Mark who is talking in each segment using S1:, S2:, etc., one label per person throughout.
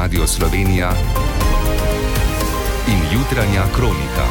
S1: Radio Slovenija in jutranja kronika.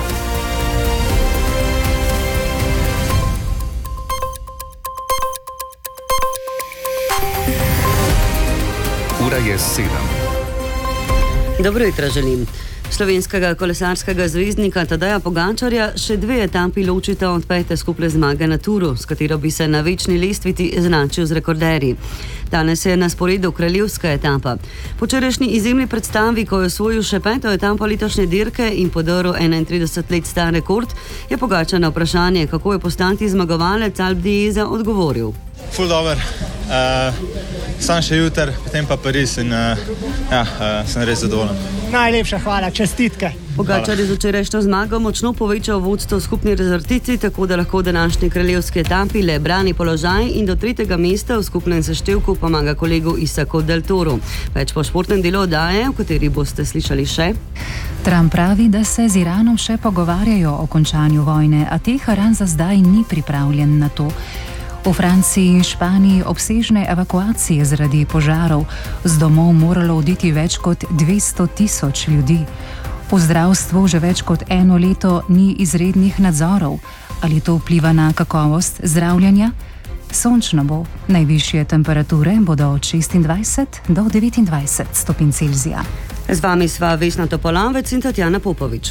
S1: Ura je 7.
S2: Dobro jutro želim. Slovenskega kolesarskega zvezdnika Tadeja Pogačarja še 2 etapi ločita od 5. skupne zmage na Turu, s katero bi se na večni lestviti eznačil z rekorderji. Danes je na sporedu kraljevska etapa. Po včerajšnji izjemni predstavi, ko je osvojil še 5. etapo letošnje dirke in podrl 31 let star rekord, je Pogačar na vprašanje, kako je postati zmagovalec Alpe d'Huez odgovoril.
S3: Ful dober, sam še jutr, potem pa Pariz in sem res zadovoljen.
S4: Najlepša hvala, čestitke.
S2: Pogačar je z včerajšnjo zmago močno povečal vodstvo v skupni rezervnici, tako da lahko v današnji kraljevski etapi le brani položaj in do 3. mesta v skupnem seštevku pomaga kolegu Isaku Del Toro. Več po športnem delu oddaje, v kateri boste slišali še.
S5: Trump pravi, da se z Iranom še pogovarjajo o končanju vojne, a Teheran za zdaj ni pripravljen na to. V Franciji in Španiji obsežne evakuacije zaradi požarov, z domov moralo oditi več kot 200 000 ljudi. V zdravstvu že več kot 1 leto ni izrednih nadzorov. Ali to vpliva na kakovost zdravljenja? Sončno bo, najvišje temperature bodo od 26 do 29 stopinj Celzija.
S2: Z vami sva Vesna Topolavec in Tatjana Popovič.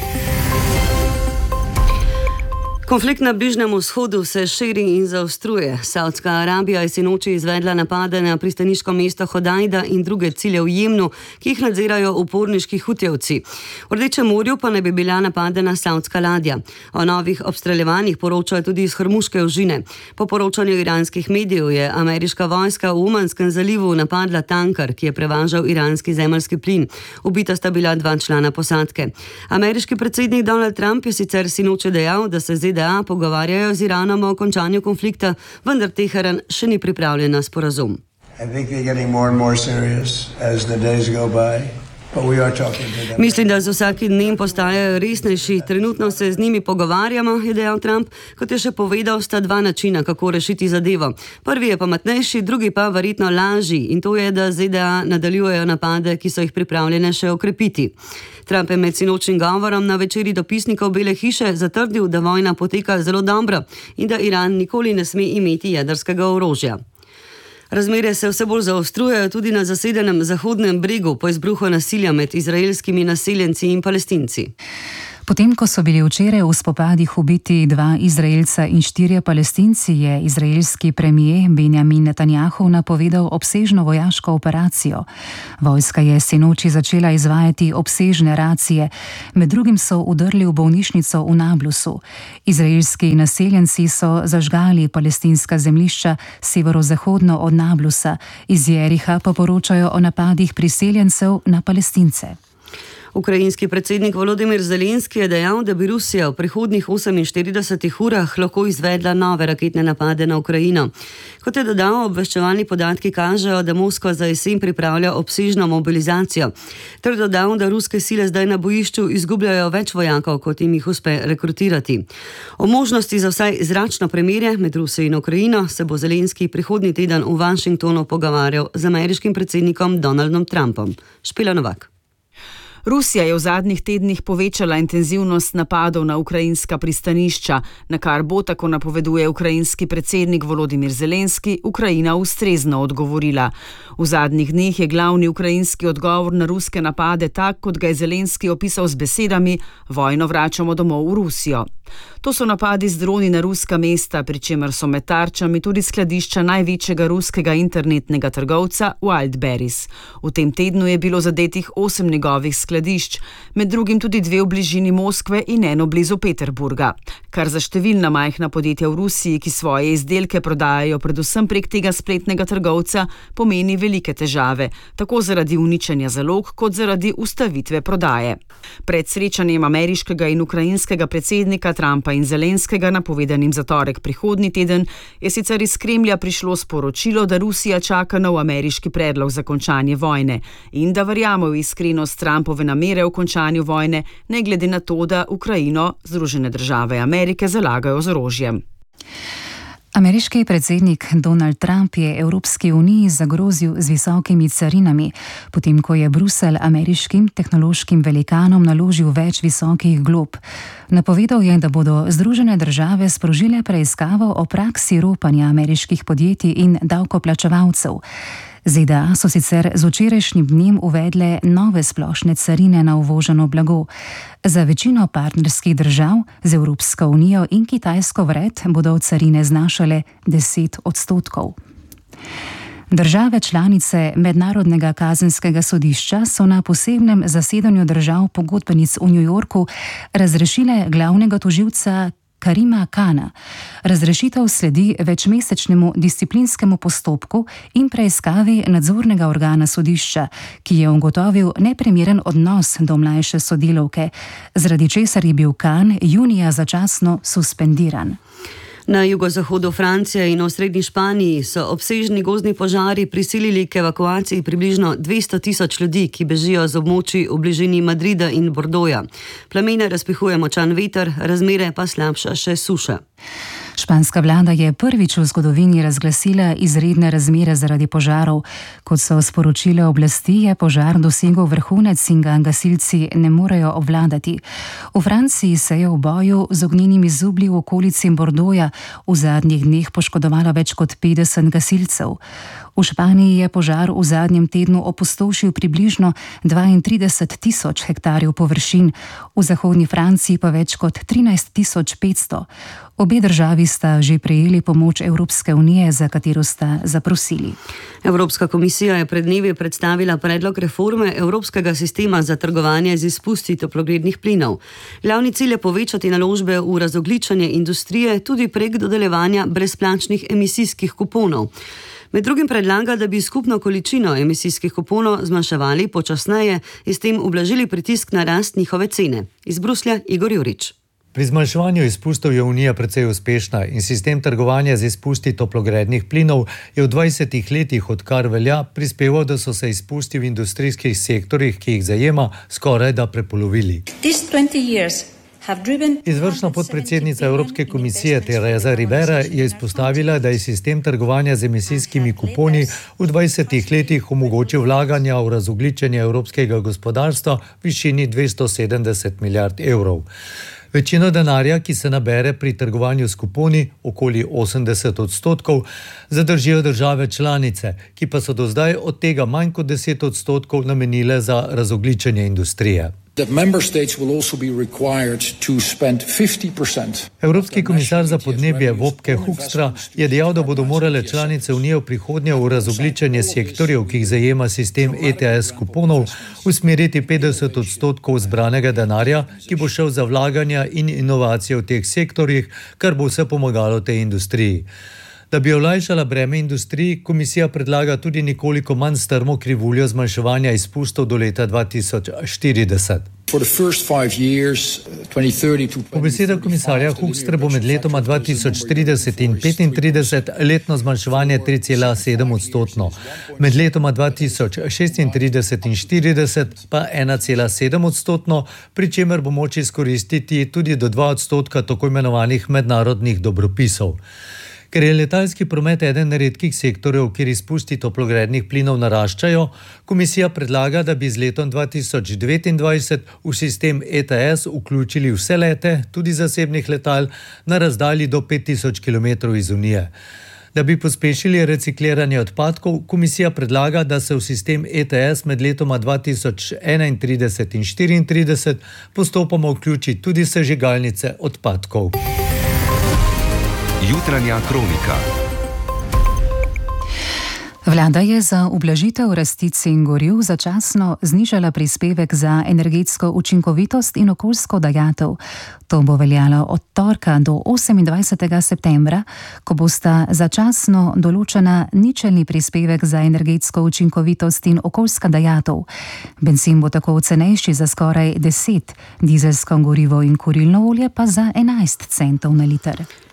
S2: Konflikt na Bližnjem vzhodu se širi in zaostruje. Saudska Arabija je sinoči izvedla napade na pristaniško mesto Hodajda in druge cilje v Jemnu, ki jih nadzirajo uporniški Hutijevci. V Rdečem morju pa ne bi bila napadena saudska ladja. O novih obstreljevanjih poročajo tudi iz Hormuške ožine. Po poročanju iranskih medijev je ameriška vojska v Omanskem zalivu napadla tanker, ki je prevažal iranski zemeljski plin. Ubita sta bila 2 člana posadke. Ameriški predsednik Donald Trump je sicer sinoči dejal, da se ZDA pogovarjajo z Iranom o končanju konflikta, vendar Teheran še ni pripravljen na sporazum. Mislim, da z vsakim dnem postajajo resnejši. Trenutno se z njimi pogovarjamo, je dejal Trump. Kot je še povedal, sta 2 načina, kako rešiti zadevo. Prvi je pametnejši, drugi pa verjetno lažji, in to je, da ZDA nadaljujejo napade, ki so jih pripravljene še okrepiti. Trump je med sinočnim govorom na večeri dopisnikov Bele hiše zatrdil, da vojna poteka zelo dobro in da Iran nikoli ne sme imeti jedrskega orožja. Razmere se vse bolj zaostrujejo tudi na zasedenem Zahodnem bregu po izbruhu nasilja med izraelskimi naseljenci in Palestinci.
S5: Potem, ko so bili včeraj v spopadih ubiti 2 Izraelca in 4 Palestinci, je izraelski premier Benjamin Netanjahu napovedal obsežno vojaško operacijo. Vojska je sinoči začela izvajati obsežne racije, med drugim so udrli v bolnišnico v Nablusu. Izraelski naseljenci so zažgali palestinska zemljišča severozahodno od Nablusa, iz Jeriha pa poročajo o napadih priseljencev na Palestince.
S2: Ukrajinski predsednik Volodymyr Zelenski je dejal, da bi Rusija v prihodnjih 48 urah lahko izvedla nove raketne napade na Ukrajino. Kot je dodal, obveščevalni podatki kažejo, da Moskva za jesen pripravlja obsežno mobilizacijo. Ter dodal, da ruske sile zdaj na bojišču izgubljajo več vojakov, kot jim jih uspe rekrutirati. O možnosti za vsaj zračno premirje med Rusijo in Ukrajino se bo Zelenski prihodnji teden v Washingtonu pogovarjal z ameriškim predsednikom Donaldom Trumpom. Špela Novak.
S6: Rusija je v zadnjih tednih povečala intenzivnost napadov na ukrajinska pristanišča, na kar bo, tako napoveduje ukrajinski predsednik Volodymyr Zelenski, Ukrajina ustrezno odgovorila. V zadnjih dneh je glavni ukrajinski odgovor na ruske napade tak, kot ga je Zelenski opisal z besedami: vojno vračamo domov v Rusijo. To so napadi z droni na ruska mesta, pri čemer so med tarčami tudi skladišča največjega ruskega internetnega trgovca Wildberries. V tem tednu je bilo zadetih 8 njegovih skladišč, med drugim tudi 2 v bližini Moskve in 1 blizu Peterburga. Kar za številna majhna podjetja v Rusiji, ki svoje izdelke prodajajo predvsem prek tega spletnega trgovca, pomeni velike težave, tako zaradi uničenja zalog, kot zaradi ustavitve prodaje. Pred srečanjem ameriškega in ukrajinskega predsednika Trumpa in Zelenskega, napovedanim za torek prihodnji teden, je sicer iz Kremlja prišlo sporočilo, da Rusija čaka nov ameriški predlog za končanje vojne in da verjame v iskrenost Trumpove namere o končanju vojne, ne glede na to, da Ukrajino Združene države Amerike zalagajo z orožjem.
S5: Ameriški predsednik Donald Trump je Evropski uniji zagrozil z visokimi carinami, potem ko je Bruselj ameriškim tehnološkim velikanom naložil več visokih glob. Napovedal je, da bodo Združene države sprožile preiskavo o praksi ropanja ameriških podjetij in davkoplačevalcev. ZDA so sicer z včerajšnjim dnem uvedle nove splošne carine na uvoženo blago. Za večino partnerskih držav z Evropsko unijo in Kitajsko vred bodo carine znašale 10%. Države članice Mednarodnega kazenskega sodišča so na posebnem zasedanju držav pogodbenic v New Yorku razrešile glavnega tožilca Karima Kana. Razrešitev sledi večmesečnemu disciplinskemu postopku in preiskavi nadzornega organa sodišča, ki je ugotovil neprimeren odnos do mlajše sodelavke, zaradi česar je bil Kan junija začasno suspendiran.
S2: Na jugozahodu Francije in v osrednji Španiji so obsežni gozdni požari prisilili k evakuaciji približno 200.000 ljudi, ki bežijo z območij v bližini Madrida in Bordoja. Plamene razpihuje močan veter, razmere pa slabša še suša.
S5: Španska vlada je prvič v zgodovini razglasila izredne razmere zaradi požarov. Kot so sporočile oblasti, je požar dosegel vrhunec in ga gasilci ne morejo obvladati. V Franciji se je v boju z ognjenimi zublji v okolici Bordoja v zadnjih dneh poškodovalo več kot 50 gasilcev. V Španiji je požar v zadnjem tednu opustošil približno 32.000 hektarjev površin, v zahodni Franciji pa več kot 13.500. Obe državi sta že prejeli pomoč Evropske unije, za katero sta zaprosili.
S2: Evropska komisija je pred dnevi predstavila predlog reforme Evropskega sistema za trgovanje z izpusti toplogrednih plinov. Glavni cilj je povečati naložbe v razogljičenje industrije tudi prek dodeljevanja brezplačnih emisijskih kuponov. Med drugim predlaga, da bi skupno količino emisijskih kuponov zmanjševali počasneje in s tem ublažili pritisk na rast njihove cene. Iz Bruslja Igor Jurič.
S7: Pri zmanjševanju izpustov je Unija precej uspešna in sistem trgovanja z izpusti toplogrednih plinov je v 20 letih, odkar velja, prispeval, da so se izpusti v industrijskih sektorjih, ki jih zajema, skoraj da prepolovili. Izvršna podpredsednica Evropske komisije Teresa Ribera je izpostavila, da je sistem trgovanja z emisijskimi kuponi v 20 letih omogočil vlaganja v razogljičenje evropskega gospodarstva v višini 270 milijard evrov. Večino denarja, ki se nabere pri trgovanju s kuponi, okoli 80%, zadržijo države članice, ki pa so do zdaj od tega manj kot 10% namenile za razogljičenje industrije. Evropski komisar za podnebje Wopke Hoekstra je dejal, da bodo morale članice Unije v prihodnje v razogljičenje sektorjev, ki jih zajema sistem ETS kuponov, usmeriti 50% zbranega denarja, ki bo šel za vlaganja in inovacije v teh sektorjih, kar bo vse pomagalo tej industriji. Da bi olajšala breme industriji, komisija predlaga tudi nekoliko manj strmo krivuljo zmanjševanja izpustov do leta 2040. Po besedah komisarja Hoekstre bo med letoma 2030 in 2035 letno zmanjševanje 3,7%, med letoma 2036 in 2040 pa 1,7%, pri čemer bo moč izkoristiti tudi do 2% tako imenovanih mednarodnih dobropisov. Ker je letalski promet eden redkih sektorjev, kjer izpusti toplogrednih plinov naraščajo, komisija predlaga, da bi z letom 2029 v sistem ETS vključili vse lete, tudi zasebnih letal, na razdalji do 5000 km iz Unije. Da bi pospešili recikliranje odpadkov, komisija predlaga, da se v sistem ETS med letoma 2031 in 2034 postopoma vključi tudi sežigalnice odpadkov.
S1: Jutranja kronika.
S5: Vlada je za ublažitev rasti cen goriv začasno znižala prispevek za energetsko učinkovitost in okoljsko dajatev. To bo veljalo od torka do 28. septembra, ko bosta začasno določena ničelni prispevek za energetsko učinkovitost in okoljska dajatev. Bencin bo tako cenejši za skoraj 10, dizelsko gorivo in kurilno olje pa za 11 centov na liter.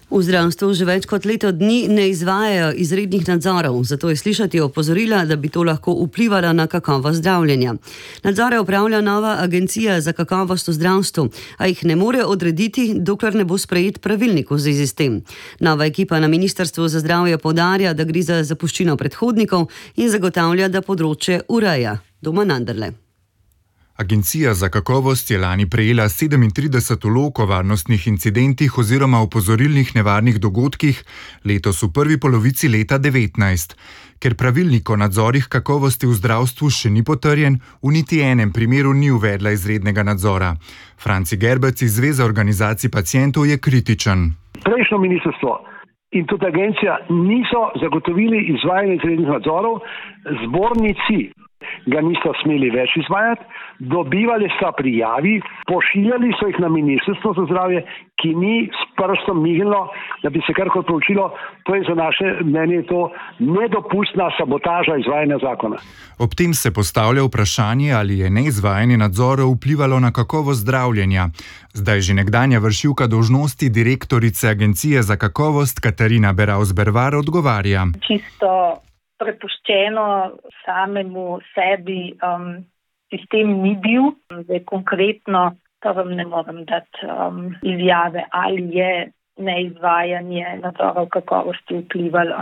S2: V zdravstvu že več kot leto dni ne izvajajo izrednih nadzorov, zato je slišati opozorila, da bi to lahko vplivalo na kakovost zdravljenja. Nadzore upravlja nova agencija za kakovost v zdravstvu, a jih ne more odrediti, dokler ne bo sprejet pravilnik v zvezi s tem. Nova ekipa na Ministrstvu za zdravje poudarja, da gre za zapuščino predhodnikov in zagotavlja, da področje ureja. Domen Anderle.
S8: Agencija za kakovost je lani prejela 37 vlog o varnostnih incidentih oziroma opozorilnih nevarnih dogodkih, letos v prvi polovici leta 19. Ker pravilnik o nadzorih kakovosti v zdravstvu še ni potrjen, v niti enem primeru ni uvedla izrednega nadzora. Franci Gerbec iz Zveze organizacij pacientov je kritičen.
S9: Prejšnjo ministrstvo in tudi agencija niso zagotovili izvajanje izrednih nadzorov, zbornici ga niso smeli več izvajati, dobivali so prijavi, pošiljali so jih na Ministrstvo za zdravje, ki ni s prstom mignilo, da bi se karkoli proučilo. To je za naše mnenje to nedopustna sabotaža izvajanja zakona.
S8: Ob tem se postavlja vprašanje, ali je neizvajanje nadzorov vplivalo na kakovost zdravljenja. Zdaj že nekdanja vršilka dolžnosti direktorice Agencije za kakovost Katarina Beraus-Bervar odgovarja.
S10: Čisto prepuščeno samemu sebi sistem ni bil. Zdaj konkretno pa vam ne morem dati izjave, ali je neizvajanje nadzorov kakovosti vplivalo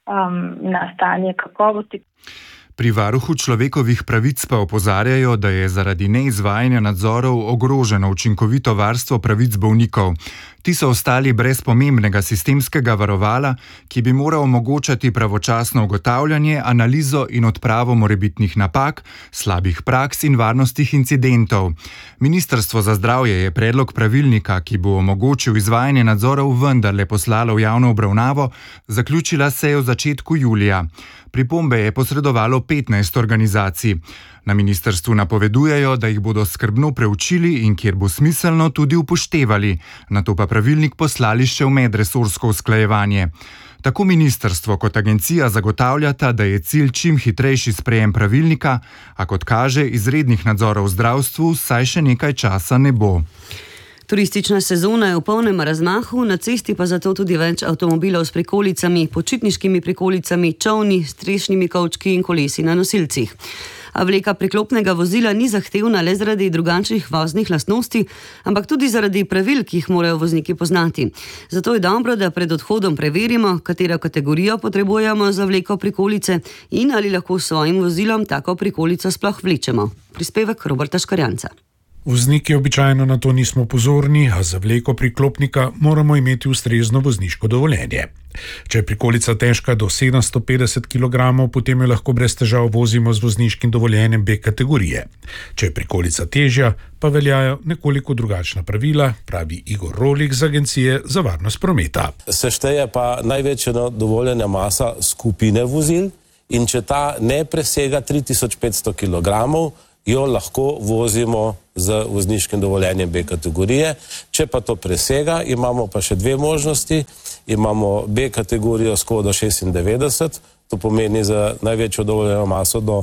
S10: na stanje kakovosti.
S8: Pri varuhu človekovih pravic pa opozarjajo, da je zaradi neizvajanja nadzorov ogroženo učinkovito varstvo pravic bolnikov. Ti so ostali brez pomembnega sistemskega varovala, ki bi moral omogočati pravočasno ugotavljanje, analizo in odpravo morebitnih napak, slabih praks in varnostnih incidentov. Ministrstvo za zdravje je predlog pravilnika, ki bo omogočil izvajanje nadzorov, vendarle poslalo v javno obravnavo, zaključila se je v začetku julija. Pripombe je posredovalo 15 organizacij. Na ministrstvu napovedujejo, da jih bodo skrbno preučili in kjer bo smiselno tudi upoštevali, nato pa pravilnik poslali še v medresorsko usklajevanje. Tako ministrstvo kot agencija zagotavljata, da je cilj čim hitrejši sprejem pravilnika, a kot kaže, izrednih nadzorov v zdravstvu saj še nekaj časa ne bo.
S2: Turistična sezona je v polnem razmahu, na cesti pa zato tudi več avtomobilov s prikolicami, počitniškimi prikolicami, čolni, strešnimi kovčki in kolesi na nosilcih. A vleka priklopnega vozila ni zahtevna le zaradi drugačnih voznih lastnosti, ampak tudi zaradi pravil, ki jih morajo vozniki poznati. Zato je dobro, da pred odhodom preverimo, katero kategorijo potrebujemo za vleko prikolice in ali lahko s svojim vozilom tako prikolico sploh vlečemo. Prispevek Roberta Škarjanca.
S11: Vozniki običajno na to nismo pozorni, a za vleko priklopnika moramo imeti ustrezno vozniško dovoljenje. Če je prikolica težka do 750 kg, potem jo lahko brez težav vozimo z vozniškim dovoljenjem B kategorije. Če je prikolica težja, pa veljajo nekoliko drugačna pravila, pravi Igor Rolik z Agencije za varnost prometa.
S12: Sešteje pa največja dovoljena masa skupine vozil in če ta ne presega 3500 kg, jo lahko vozimo z vozniškim dovoljenjem B kategorije. Če pa to presega, imamo pa še dve možnosti. Imamo B kategorijo s kodo 96, to pomeni za največjo dovoljeno maso do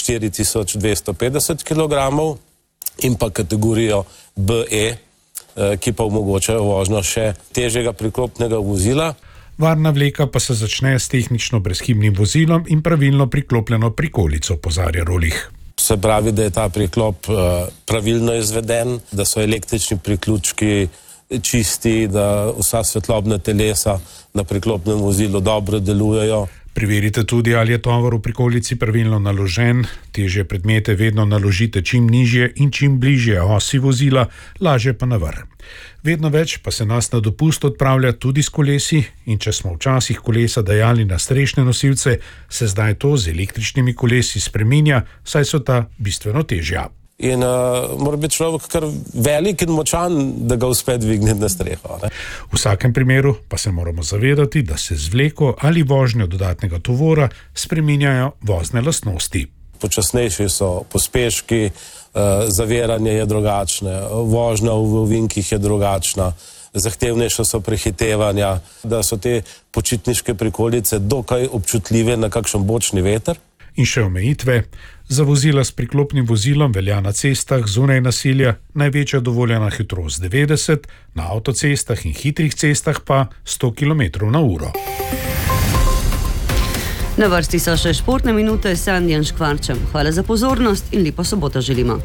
S12: 4250 kg in pa kategorijo BE, ki pa omogočajo vožnjo še težjega priklopnega vozila.
S11: Varna vleka pa se začne s tehnično brezhibnim vozilom in pravilno priklopljeno prikolico, opozarja Rolih.
S12: Se pravi, da je ta priklop pravilno izveden, da so električni priključki čisti, da vsa svetlobna telesa na priklopnem vozilu dobro delujejo.
S11: Preverite tudi, ali je tovor v prikolici pravilno naložen. Težje predmete vedno naložite čim nižje in čim bližje osi vozila, lažje pa na vrh. Vedno več pa se nas na dopust odpravlja tudi s kolesi in če smo včasih kolesa dajali na strešne nosilce, se zdaj to z električnimi kolesi spreminja, saj so ta bistveno težja.
S12: In mora biti človek kar velik in močan, da ga uspe dvigniti na streho. Ne?
S11: V vsakem primeru pa se moramo zavedati, da se z vleko ali vožnjo dodatnega tovora spreminjajo vozne lastnosti.
S12: Počasnejši so pospeški, zaviranje je drugačne, vožnja v ovinkih je drugačna, zahtevnejše so prehitevanja, da so te počitniške prikolice dokaj občutljive na kakšen bočni veter.
S11: In še omejitve. Za vozila s priklopnim vozilom velja na cestah zunaj naselja največja dovoljena hitrost 90, na avtocestah in hitrih cestah pa 100 km/h.
S2: Na vrsti so še športne minute s Sandijem Škvarčem. Hvala za pozornost in lepo soboto želimo.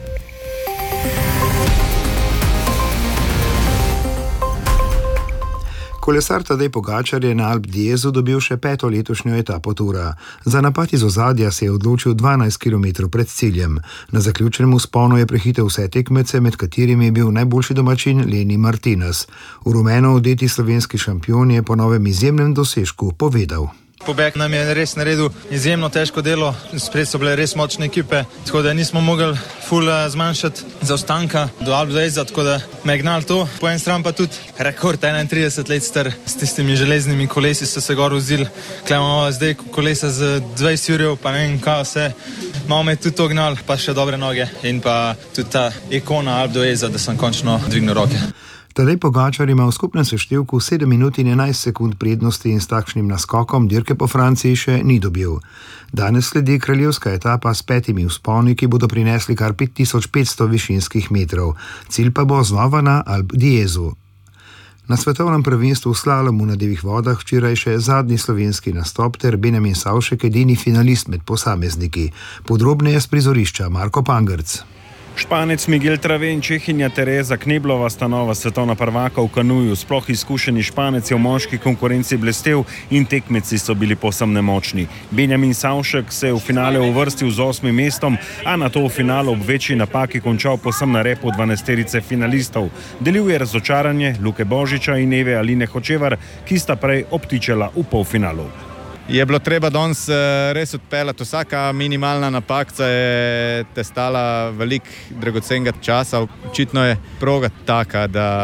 S13: Kolesar Tadej Pogačar je na Alp d'Huezu dobil še 5. letošnjo etapo Tura. Za napad iz ozadja se je odločil 12 km pred ciljem. Na zaključenem vzponu je prehitel vse tekmece, med katerimi je bil najboljši domačin Leni Martinez. V rumeno odeti slovenski šampion je po novem izjemnem dosežku povedal.
S3: Pobeg nam je res naredil izjemno težko delo, spred so bile res močne ekipe, tako da nismo mogli zmanjšati zaostanka do Alp d'Hueza, tako da me je gnal to. Po en stran pa tudi rekord 31 let star s tistimi železnimi kolesi so se gor vozili, klemamo zdaj kolesa z 20 jurjev, pa ne vem kaj vse. Malo me je tudi to gnal, pa še dobre noge in pa tudi ta ikona Alp d'Hueza, da sem končno dvignil roke.
S13: Tadej Pogačar ima v skupnem seštevku 7 minut in 11 sekund prednosti in s takšnim naskokom dirke po Franciji še ni dobil. Danes sledi kraljevska etapa s 5 vzponi, ki bodo prinesli kar 5500 višinskih metrov. Cilj pa bo znova na Alp d'Huezu. Na svetovnem prvenstvu v slalomu na divjih vodah včeraj še zadnji slovenski nastop ter Benjamin Savšek edini finalist med posamezniki. Podrobneje s prizorišča Marko Pangrc.
S14: Španec Miguel Trave in Čehinja Tereza Kneblova sta nova svetovna prvaka v kanuju. Sploh izkušeni Španec je v moški konkurenci blestel in tekmeci so bili povsem nemočni. Benjamin Savšek se je v finale uvrstil z 8. mestom, a nato v finalu ob večji napaki končal povsem na repu 12 finalistov. Delil je razočaranje Luke Božiča in Eve Aline Hočevar, ki sta prej obtičala v polfinalu.
S15: Je bilo treba danes res odpeljati. Vsaka minimalna napaka je te stala veliko dragocenega časa. Očitno je proga taka,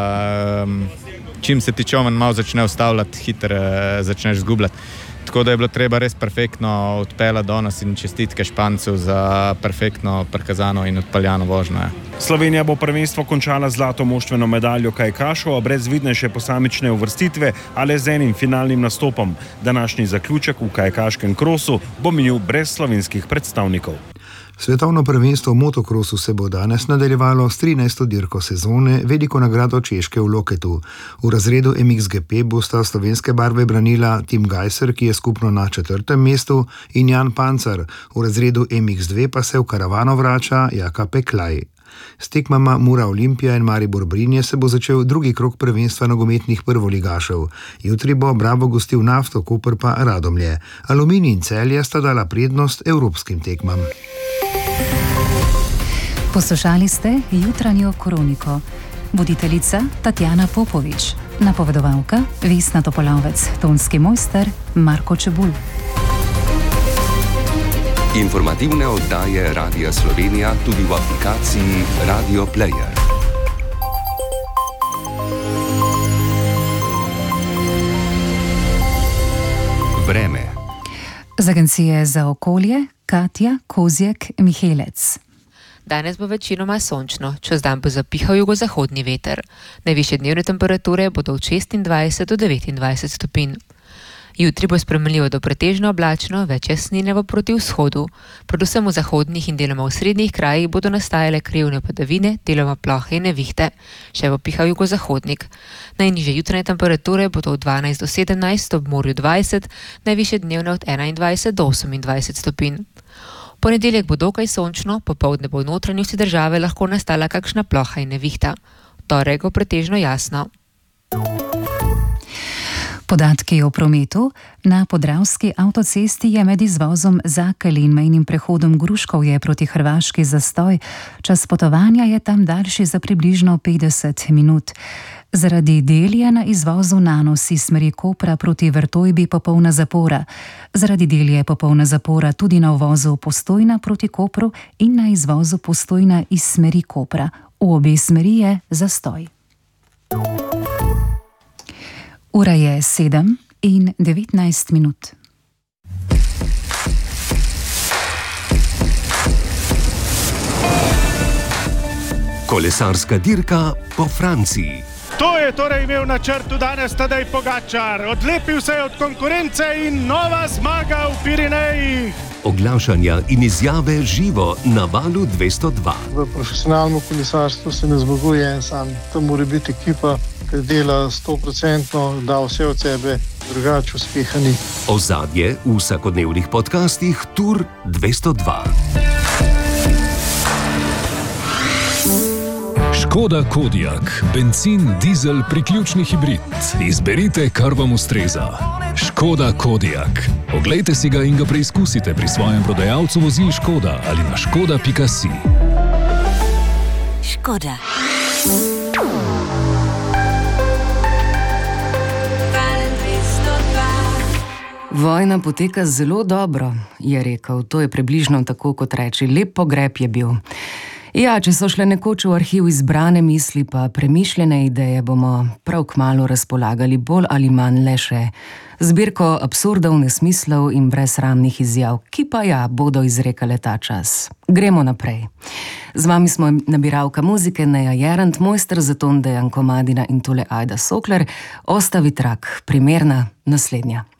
S15: da čim se ti čomen malo začne ustavljati, hitro začneš zgubljati. Tako da je bilo treba res perfektno odpeljati danes in čestitke Špancu za perfektno prikazano in odpeljano vožnjo.
S14: Slovenija bo prvenstvo končala zlato moštveno medaljo kajakašov, a brez vidnejše posamične uvrstitve, ali z enim finalnim nastopom. Današnji zaključek v kajakaškem krosu bo minil brez slovenskih predstavnikov.
S13: Svetovno prvenstvo v motokrosu se bo danes nadaljevalo s 13. dirko sezone, veliko nagrado Češke v Loketu. V razredu MXGP bosta slovenske barve branila Tim Gajser, ki je skupno na 4. mestu, in Jan Pancar. V razredu MX2 pa se v karavano vrača Jaka Peklaj. S tekmama Mura Olimpija in Maribor Brinje se bo začel drugi krog prvenstva nogometnih prvoligašev. Jutri bo Bravo gostil Nafto, Koper pa Radomlje. Aluminij in Celje sta dala prednost evropskim tekmam.
S5: Poslušali ste jutranjo kroniko. Voditeljica Tatjana Popovič, napovedovalka Vesna Topolovec, tonski mojster Marko Čebulj.
S1: Informativne oddaje Radia Slovenija tudi v aplikaciji Radio Player. Vreme.
S5: Z Agencije za okolje Katja Kozjek-Mihelec.
S16: Danes bo večinoma sončno, čez dan bo zapihal jugozahodni veter. Najvišje dnevne temperature bodo od 26 do 29 stopinj. Jutri bo spremenljivo do pretežno oblačno, več jasnine bo proti vzhodu. Predvsem v zahodnih in deloma v srednjih krajih bodo nastajale krivne padavine, deloma plohe in nevihte. Še bo pihal jugozahodnik. Najnižje jutranje temperature bodo od 12 do 17, ob morju 20, najvišje dnevne od 21 do 28 stopinj. V ponedeljek bo dokaj sončno, popoldne bo v notranjosti države lahko nastala kakšna ploha in nevihta. V torek bo pretežno jasno.
S5: Podatki o prometu. Na Podravski avtocesti je med izvozom Zakelj in mejnim prehodom Gruškovje proti Hrvaški zastoj. Čas potovanja je tam daljši za približno 50 minut. Zaradi del je na izvozu Nanos iz smeri Kopra proti Vrtojbi popolna zapora. Zaradi del je popolna zapora tudi na uvozu Postojna proti Kopru in na izvozu Postojna iz smeri Kopra. V obe smeri je zastoj. Ura je 7:19 minut.
S1: Kolesarska dirka po Franciji.
S17: To je torej imel na črtu danes Tadej Pogačar. Odlepil se je od konkurence in nova zmaga v Pirenejih.
S1: Oglašanja in izjave živo na Valu 202.
S18: V profesionalnem kolesarstvu se ne zmaguje en sam. To mora biti ekipa, ki dela 100%, da vse od sebe, drugače uspeha ni.
S1: Ozadje v vsakodnevnih podcastih Tour 202.
S19: Škoda Kodiaq, bencin, dizel, priključni hibrid. Izberite, kar vam ustreza. Škoda Kodiaq. Oglejte si ga in ga preizkusite pri svojem prodajalcu vozil Škoda ali na škoda.si.
S20: Škoda.
S21: Vojna poteka zelo dobro, je rekel. To je približno tako, kot reči, lep pogreb je bil. Ja, če so šle nekoč v arhiv izbrane misli pa premišljene ideje, bomo prav kmalu razpolagali bolj ali manj le še zbirko absurdov, nesmislov in brezsramnih izjav, ki pa ja, bodo izrekale ta čas. Gremo naprej. Z vami smo nabiralka muzike Neja Jerant, mojster za ton Dejan Komadina in tole Ajda Sokler. Ostavi trak, primerna naslednja.